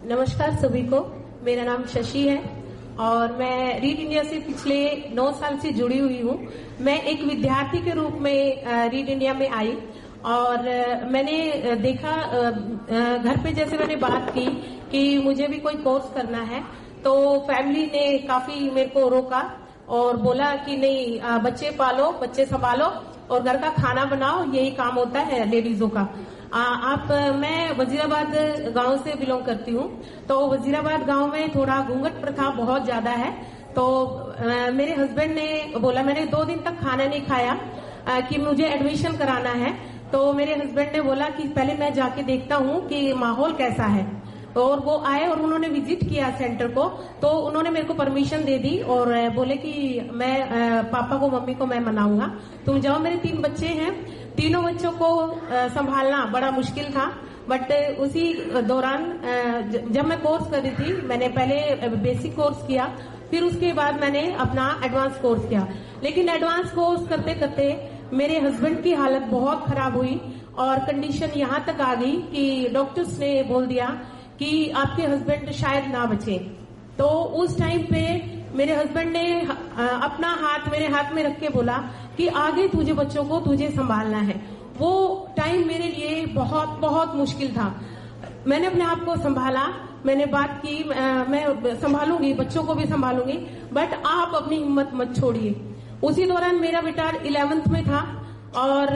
नमस्कार सभी को, मेरा नाम शशि है और मैं रीड इंडिया से पिछले 9 साल से जुड़ी हुई हूँ। मैं एक विद्यार्थी के रूप में रीड इंडिया में आई और मैंने देखा घर पे जैसे मैंने बात की कि मुझे भी कोई कोर्स करना है, तो फैमिली ने काफी मेरे को रोका और बोला कि नहीं, बच्चे पालो, बच्चे संभालो और घर का खाना बनाओ, यही काम होता है लेडीजों का। मैं वजीराबाद गांव से बिलोंग करती हूँ, तो वजीराबाद गांव में थोड़ा घूंघट प्रथा बहुत ज्यादा है। तो मेरे हस्बैंड ने बोला, मैंने 2 दिन तक खाना नहीं खाया कि मुझे एडमिशन कराना है। तो मेरे हस्बैंड ने बोला कि पहले मैं जाके देखता हूँ कि माहौल कैसा है, और वो आए और उन्होंने विजिट किया सेंटर को। तो उन्होंने मेरे को परमिशन दे दी और बोले कि मैं पापा को मम्मी को मैं मनाऊंगा, तुम जाओ। मेरे 3 बच्चे हैं, तीनों बच्चों को संभालना बड़ा मुश्किल था। बट उसी दौरान जब मैं कोर्स कर रही थी, मैंने पहले बेसिक कोर्स किया, फिर उसके बाद मैंने अपना एडवांस कोर्स किया। लेकिन एडवांस कोर्स करते करते मेरे हस्बैंड की हालत बहुत खराब हुई और कंडीशन यहाँ तक आ गई कि डॉक्टर्स ने बोल दिया कि आपके हस्बैंड शायद ना बचे। तो उस टाइम पे मेरे हस्बैंड ने अपना हाथ मेरे हाथ में रख के बोला कि आगे तुझे बच्चों को तुझे संभालना है। वो टाइम मेरे लिए बहुत बहुत मुश्किल था। मैंने अपने आप को संभाला, मैंने बात की, मैं संभालूंगी, बच्चों को भी संभालूंगी, बट आप अपनी हिम्मत मत छोड़िए। उसी दौरान मेरा बेटा 11th में था और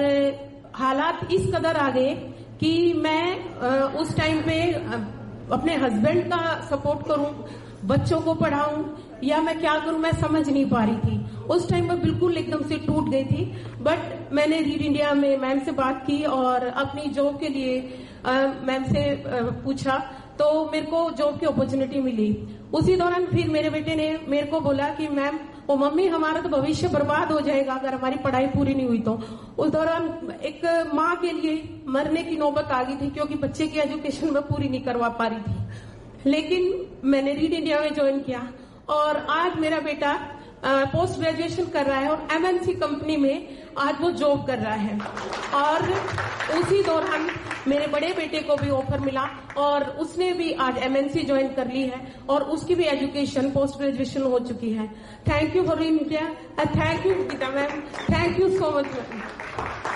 हालात इस कदर आ गए कि मैं उस टाइम पे अपने हस्बैंड का सपोर्ट करूं, बच्चों को पढ़ाऊं या मैं क्या करूं, मैं समझ नहीं पा रही थी। उस टाइम मैं बिल्कुल एकदम से टूट गई थी। बट मैंने रीड इंडिया में मैम से बात की और अपनी जॉब के लिए मैम से पूछा, तो मेरे को जॉब की अपॉर्चुनिटी मिली। उसी दौरान फिर मेरे बेटे ने मेरे को बोला कि मैम, ओ मम्मी, हमारा तो भविष्य बर्बाद हो जाएगा अगर हमारी पढ़ाई पूरी नहीं हुई तो। उस दौरान एक माँ के लिए मरने की नौबत आ गई थी, क्योंकि बच्चे की एजुकेशन में पूरी नहीं करवा पा रही थी। लेकिन मैंने रीड इंडिया में ज्वाइन किया और आज मेरा बेटा पोस्ट ग्रेजुएशन कर रहा है और MNC कंपनी में आज वो जॉब कर रहा है। और उसी दौरान मेरे बड़े बेटे को भी ऑफर मिला और उसने भी आज MNC ज्वाइन कर ली है और उसकी भी एजुकेशन पोस्ट ग्रेजुएशन हो चुकी है। Thank you for India, thank you Gita ma'am, thank you so much ma'am.